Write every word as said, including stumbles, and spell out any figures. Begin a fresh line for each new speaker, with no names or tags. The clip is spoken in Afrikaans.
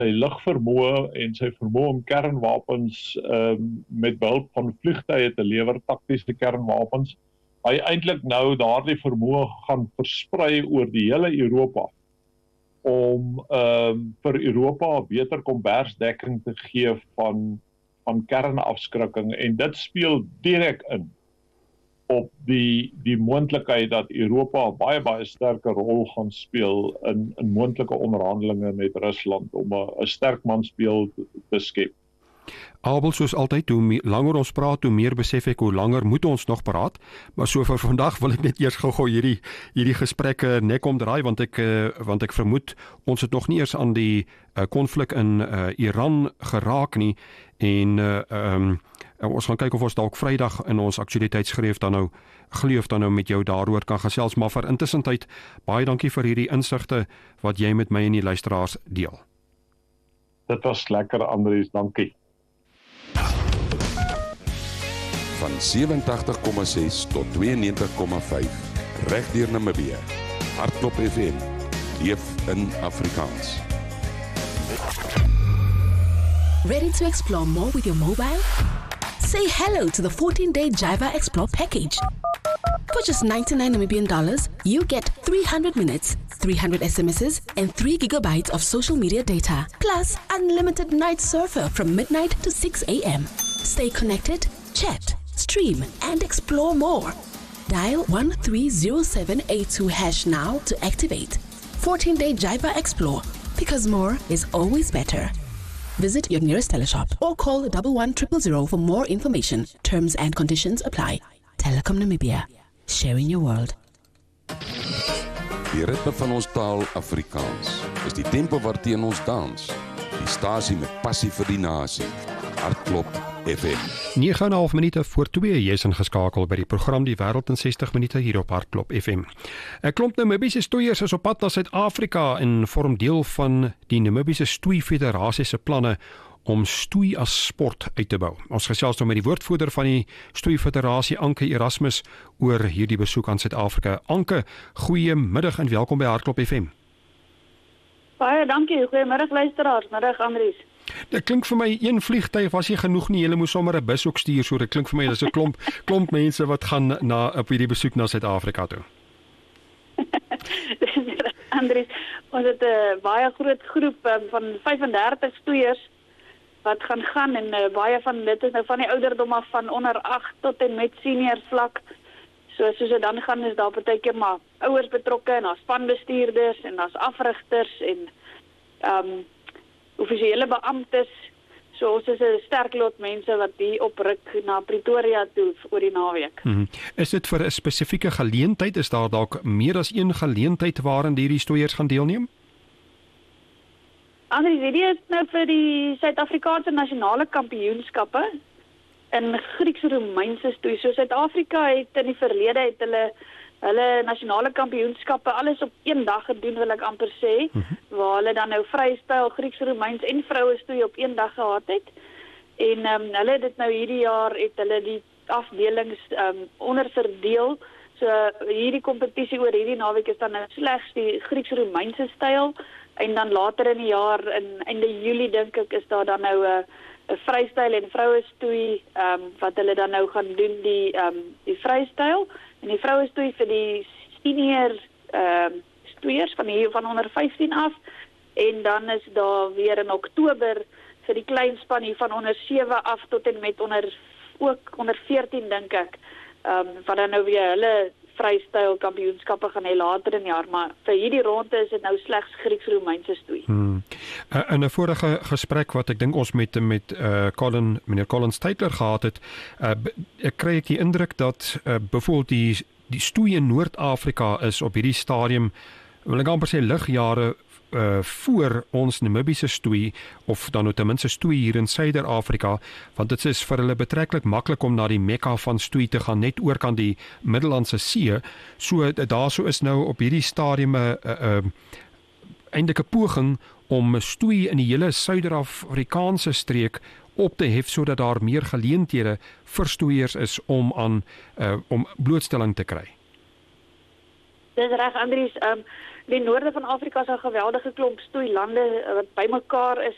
sy lugvermoë en sy vermoë om kernwapens um, met behulp van vliegtuie te lewer, taktiese kernwapens, hy eintlik nou daardie vermoë gaan versprei oor die hele Europa om um, vir Europa 'n beter kombersdekking te gee van, van kernafskrikking, en dit speel direk in op die, die moontlikheid dat Europa 'n baie, baie sterke rol gaan speel in, in moontlike onderhandelinge met Rusland om 'n sterk manspeel te, te skep.
Abel, soos altyd, hoe me, langer ons praat, hoe meer besef ek hoe langer moet ons nog praat, maar so vir vandag wil ek net eers gou-gou hierdie, hierdie gesprekke nek omdraai, want ek, uh, want ek vermoed, ons het nog nie eers aan die konflik uh, in uh, Iran geraak nie, en uh, um, ons gaan kyk of ons dalk Vrydag in ons aktualiteitsgreef dan nou, geleef dan nou met jou daaroor kan gesels, maar vir intussentyd, baie dankie vir hierdie insigte wat jy met my en die luisteraars deel.
Dit was lekker, Andries, dankie.
Van sewentig komma ses tot tweeënnegentig komma vyf, reg deur Namibië. Hartklop F M, leef in Afrikaans.
Ready to explore more with your mobile? Say hello to the fourteen day Java Explore package. For just ninety-nine Namibian dollars, you get three hundred minutes, three hundred S M Ses, and three gigabytes of social media data, plus unlimited night surfer from midnight to six A M. Stay connected, chat, stream, and explore more. Dial one three zero seven eight two hash now to activate. fourteen day Java Explore, because more is always better. Visit your nearest teleshop or call one one zero zero zero for more information. Terms and conditions apply. Telecom Namibia. Sharing your world.
Die ritme van ons taal Afrikaans is die tempo waarteen ons dans. Die stasie met passie vir die nasie. Hartklop F M.
nege en 'n half minute voor twee, jy is ingeskakel by die program Die Wêreld in sestig minute hier op Hartklop F M. 'n Klomp Namibiese stoeiers is op pad na Suid-Afrika en vorm deel van die Namibiese Stoei Federasie se planne om stoei as sport uit te bou. Ons gesels nou met die woordvoerder van die Stoei Federasie, Anke Erasmus, oor hierdie besoek aan Suid-Afrika. Anke, goeiemiddag en welkom by Hartklop F M.
Baie dankie, goeiemiddag luisteraars, middag Andries.
Dit klink vir my, een vliegtuig was nie genoeg nie, julle moes sommer 'n bus ook stuur, so dit klink vir my, dis 'n klomp, klomp mense wat gaan na, op hierdie besoek na Suid-Afrika toe.
Andries, ons het 'n uh, baie groot groep um, van vyfendertig stoeiers wat gaan gaan, en uh, baie van dit is nou van die ouderdom af van onder agt tot en met senior vlak. So soos dit dan gaan, is daar partykeer maar ouers betrokke, en daar's spanbestuurders, en daar's afrigters, en um, offisiële beamptes. So ons is 'n sterk lot mense wat hier opruk na Pretoria toe oor die naweek.
Hmm. Is dit vir 'n spesifieke geleentheid? Is daar dalk meer as een geleentheid waarin hierdie stoeiers gaan deelneem?
Andries, hierdie is nou vir die Suid-Afrikaanse nasionale kampioenskappe in Grieks-Romeinse stoei. So Suid-Afrika het in die verlede het hulle hulle nasionale kampioenskappe alles op een dag gedoen, wil ek amper sê, mm-hmm. waar hulle dan nou vrystyl, Grieks-Romeins en vroue stoei op een dag gehad het. En um, hulle het dit nou hierdie jaar, het hulle die afdelings um, onderverdeel. So hierdie kompetisie oor hierdie naweek is dan nou slegs die Grieks-Romeinse styl, en dan later in die jaar, in einde Julie dink ek, is daar dan nou 'n uh, vrystyl en vroue stoei, um, wat hulle dan nou gaan doen, die, um, die vrystyl. En die vroue stoei vir die senior uh, stoeiers van hier van onder vyftien af, en dan is daar weer in Oktober vir die klein span hier van onder sewe af tot en met onder ook onder veertien dink ek, um, wat dan nou weer hulle vrystyl kampioenskappe gaan hê later in die jaar, maar vir hierdie ronde is dit nou slegs Grieks-Romeinse stoei.
Hmm. Uh, in 'n vorige gesprek wat ek dink ons met met uh, Colin, meneer Colin Steytler gehad het, uh, ek kry ek die indruk dat uh, byvoorbeeld die die stoei in Noord-Afrika is op hierdie stadium, wil ek amper sê ligjare uh, voor ons Namibiese stoei, of dan nou ten minste stoei hier in Suider-Afrika, want dit is vir hulle betreklik maklik om na die Mekka van stoei te gaan, net oor kan die Middellandse See. So daarso is nou op hierdie stadium 'n uh, uh, eintlik 'n poging om stoei in die hele Suider-Afrikaanse streek op te hef, sodat daar meer geleenthede vir stoeiers is om aan uh, om blootstelling te kry.
Dis reg, Andries. Um, die noorde van Afrika is 'n geweldige klomp stoeilande wat bymekaar is